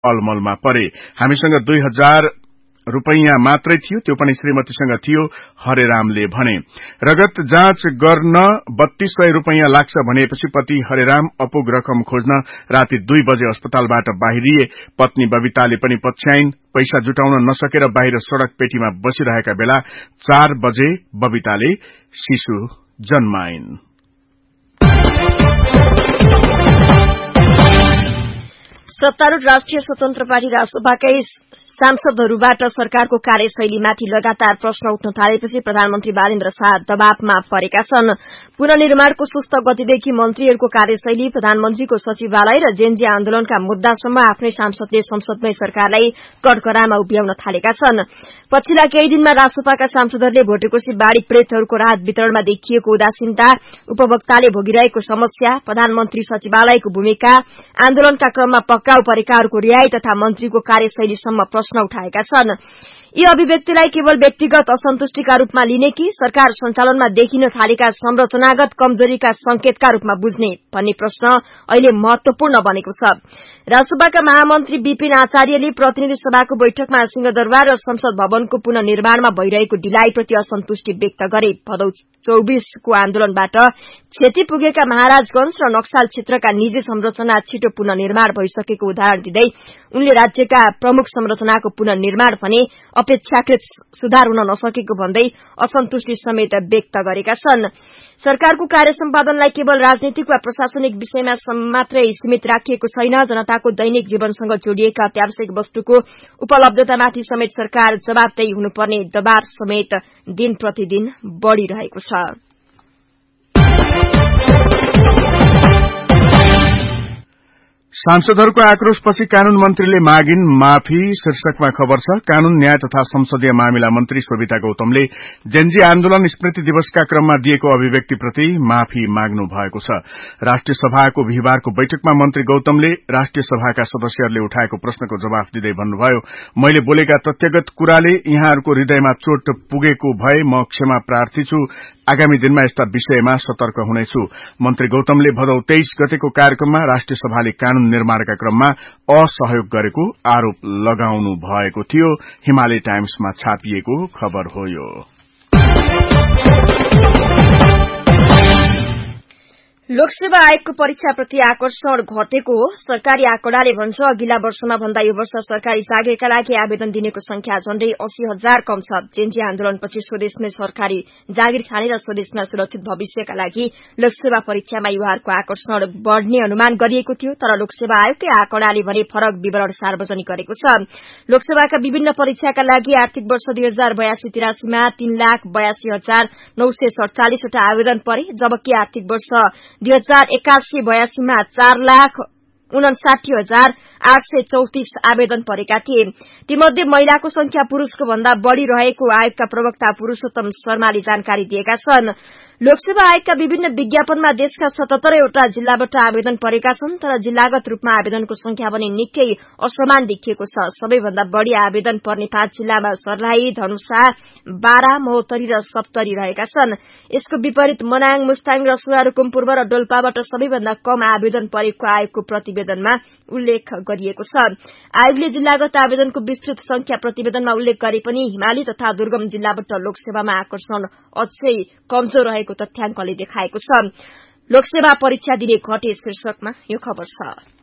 अलमलमा परे। हामीसँग 2000 रुपैयाँ मात्रै थियो, त्यो पनि श्रीमतीसँग थियो, हरेरामले भने। रगत जाँच गर्न 3200 रुपैयाँ लाग्छ भनेपछि पति हरेराम अपुग रकम खोज्न राति 2 बजे अस्पतालबाट बाहिरिए। पत्नी बबिताले पनि पछ्याइन्। पैसा जुटाउन नसकेर बाहिर सड़क पेटीमा बसिरहेका बेला 4 बजे बबिताले शिशु जन्माइन्। सत्तारूढ़ राष्ट्रिय स्वतन्त्र पार्टी रासपाकै सांसदहरूबाट सरकारको कार्यशैलीमाथि लगातार प्रश्न उठ्न थालेपछि प्रधानमन्त्री बालेन्द्र शाह दबावमा परेका छन्। पुनर्निर्माणको सुस्त गतिदेखि मन्त्रीहरूको कार्यशैली, प्रधानमन्त्रीको सचिवालय र जेनजी आन्दोलनका मुद्दासम्म आफ्नै सांसदले संसदमै सरकारलाई कटकरामा उभ्याउन थालेका छन्। पछिल्ला केही दिनमा रासपाका सांसदहरूले भोटेकोशी बाढ़ी पीड़ितहरूको राहत वितरणमा देखिएको उदासीनता, उपभोक्ताले भोगिरहेको समस्या, प्रधानमन्त्री सचिवालयको भूमिका, आन्दोलनका क्रममा पक्राउ परेकाहरूको रिहाई तथा मन्त्रीको कार्यशैलीसम्म प्रश्न उठाएका छन्। यी अभिव्यक्तिलाई केवल व्यक्तिगत असन्तुष्टिका रूपमा लिने कि सरकार सञ्चालनमा देखिन थालेका संरचनागत कमजोरीका संकेतका रूपमा बुझ्ने भन्ने प्रश्न अहिले महत्वपूर्ण बनेको छ। रासपाका महामन्त्री विपिन आचार्यले प्रतिनिधि सभाको बैठकमा सिंहदरबार र संसद भवनको पुनर्निर्माणमा भइरहेको ढिलाइप्रति असन्तुष्टि व्यक्त गरे। भदौ 24 को आन्दोलनबाट क्षति पुगेका महाराजगंज र नक्साल क्षेत्रका निजी संरचना छिटो पुनर्निर्माण भइसकेको उदाहरण दिँदै उनले राज्यका प्रमुख संरचनाको पुनर्निर्माण भने अपेक्षाकृत सुधार हुन नसकेको भन्दै असन्तुष्टि समेत व्यक्त गरेका छन्। सरकारको कार्य सम्पादनलाई केवल राजनीतिक वा प्रशासनिक विषयमा मात्रै सीमित राखिएको छैन, जनताको दैनिक जीवनसँग जोडिएका अत्यावश्यक वस्तुको उपलब्धतामाथि समेत सरकार जवाबदेही हुनुपर्ने दबाव समेत दिन प्रतिदिन बढ़िरहेको छ। सांसदहरूको आक्रोशपछि कानून मन्त्रीले मागिन् माफी शीर्षकमा खबर छ। कानून न्याय तथा संसदीय मामिला मन्त्री शोभिता गौतमले जेनजी आन्दोलन स्मृति दिवसका क्रममा दिएको अभिव्यक्तिप्रति माफी माग्नु भएको छ। राष्ट्रिय सभाको बिहीबारको बैठकमा मन्त्री गौतमले राष्ट्रिय सभाका सदस्यहरूले उठाएको प्रश्नको जवाफ दिँदै भन्नुभयो, मैले बोलेका तथ्यगत कुराले यहाँहरूको हृदयमा चोट पुगेको भए म क्षमा प्रार्थी छु। आगामी दिनमा यस्ता विषयमा सतर्क हुनेछु। मन्त्री गौतमले भदौ 23 गतेको कार्यक्रममा राष्ट्रिय सभाले कानून निर्माणका क्रममा असहयोग गरेको आरोप लगाउनु भएको थियो। हिमालय टाइम्समा छापिएको खबर हो यो। लोकसेवा आयोगको परीक्षाप्रति आकर्षण घटेको हो। सरकारी आँकडाले भन्छ अघिल्ला वर्षमा भन्दा यो वर्ष सरकारी जागिरका लागि आवेदन दिनेको संख्या झण्डै 80,000 कम छ। जेनजी आन्दोलनपछि स्वदेशमै सरकारी जागिर खाने र स्वदेशमा सुरक्षित भविष्यका लागि लोकसेवा परीक्षामा युवाहरूको आकर्षण बढ़ने अनुमान गरिएको थियो, तर लोकसेवा आयोगकै आँकडाले भने फरक विवरण सार्वजनिक गरेको छ। लोकसेवाका विभिन्न परीक्षाका लागि आर्थिक वर्ष 2082-83 मा 3,82,947 वटा आवेदन परे, जबकि आर्थिक वर्ष 2081-82 मा 4,59,834 आवेदन परेका थिए। तीमध्ये महिलाको संख्या पुरूषको भन्दा बढ़ी रहेको आयोगका प्रवक्ता पुरूषोत्तम शर्माले जानकारी दिएका छन्। लोकसेवा आयोगका विभिन्न विज्ञापनमा देशका 77 वटा जिल्लाबाट आवेदन परेका छन्, तर जिल्लागत रूपमा आवेदनको संख्या भने निकै असमान देखिएको छ। सबैभन्दा बढ़ी आवेदन पर्ने 5 जिल्लामा सर्लाही, धनुषा, बारा, महोत्तरी र सप्तरी रहेका छन्। यसको विपरीत मनाङ, मुस्ताङ, रसुवा, रुकुमपूर्व र डोल्पाबाट सबैभन्दा कम आवेदन परेको आयोगको प्रतिवेदनमा उल्लेख गरिएको छ। आयोगले जिल्लागत आवेदनको विस्तृत संख्या प्रतिवेदनमा उल्लेख गरे पनि हिमाली तथा दुर्गम जिल्लाबाट लोकसेवामा आकर्षण अझै कमजोर रहेको तथ्याङ्कले देखाएको छ। लोकसेवा परीक्षा दिने घटे शीर्षकमा यो खबर छ।